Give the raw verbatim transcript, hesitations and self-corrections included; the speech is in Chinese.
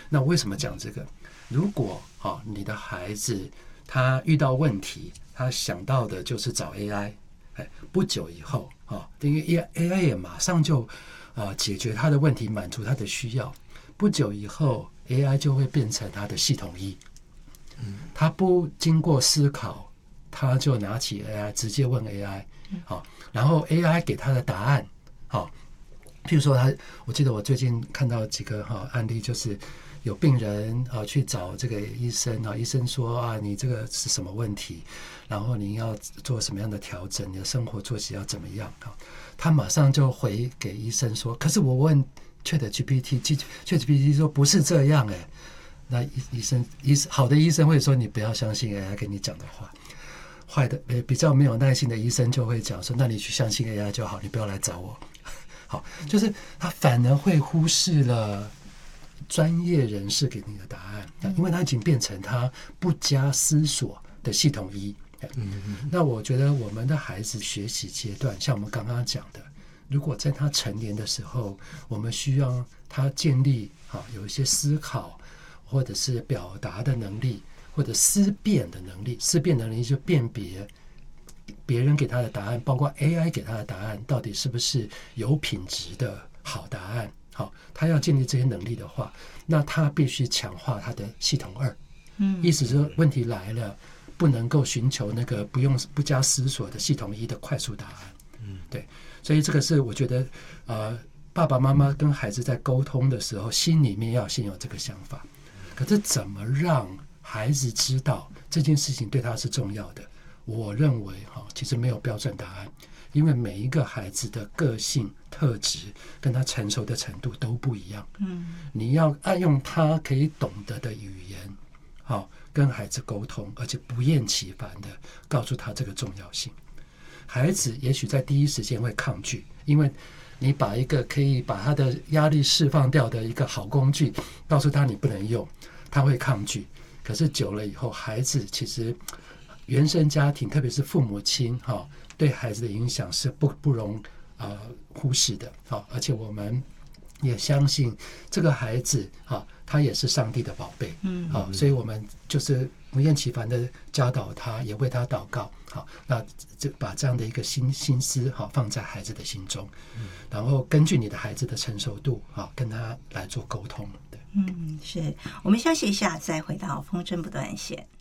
那为什么讲这个？如果、哦、你的孩子他遇到问题，他想到的就是找 A I， 哎，不久以后、哦、因为 A I 也马上就、呃、解决他的问题，满足他的需要。不久以后 A I 就会变成他的系统一，他不经过思考，他就拿起 A I 直接问 A I， 好，然后 A I 给他的答案，好，譬如说他，我记得我最近看到几个哈案例，就是有病人啊去找这个医生啊，医生说啊，你这个是什么问题，然后你要做什么样的调整，你的生活作息要怎么样啊？他马上就回给医生说，可是我问 ChatGPT，ChatGPT 说不是这样哎、欸。那医生医好的医生会说你不要相信 A I 跟你讲的话，坏的比较没有耐心的医生就会讲说，那你去相信 A I 就好，你不要来找我。好，就是他反而会忽视了专业人士给你的答案，因为他已经变成他不加思索的系统一。那我觉得我们的孩子学习阶段，像我们刚刚讲的，如果在他成年的时候，我们需要他建立啊有一些思考，或者是表达的能力，或者思辨的能力。思辨能力就辨别别人给他的答案，包括 A I 给他的答案，到底是不是有品质的好答案。好，他要建立这些能力的话，那他必须强化他的系统二。嗯，意思是问题来了，不能够寻求那个不用不加思索的系统一的快速答案。嗯，对，所以这个是我觉得呃，爸爸妈妈跟孩子在沟通的时候，心里面要先有这个想法。可是怎么让孩子知道这件事情对他是重要的？我认为哈，其实没有标准答案，因为每一个孩子的个性特质跟他成熟的程度都不一样。嗯，你要按用他可以懂得的语言，好跟孩子沟通，而且不厌其烦的告诉他这个重要性。孩子也许在第一时间会抗拒，因为你把一个可以把他的压力释放掉的一个好工具告诉他你不能用，他会抗拒。可是久了以后，孩子其实原生家庭，特别是父母亲哈，对孩子的影响是不不容呃忽视的。好，而且我们也相信这个孩子啊，他也是上帝的宝贝。嗯，好，所以我们就是不厌其烦的教导他，也为他祷告。好，那就把这样的一个心心思好放在孩子的心中，然后根据你的孩子的成熟度好跟他来做沟通。对， 嗯，是我们休息一下，再回到风筝不断线。